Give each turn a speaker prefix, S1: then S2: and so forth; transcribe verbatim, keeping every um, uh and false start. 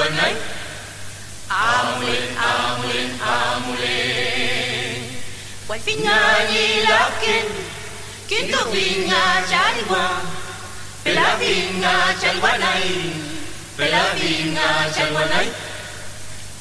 S1: chalwanay. Amulin, amulin, amulin.
S2: Quay phi nga nhi la kin, kin tu phi nga chalwa,
S1: Pela phi nga chalwanay, pela phi nga chalwanay.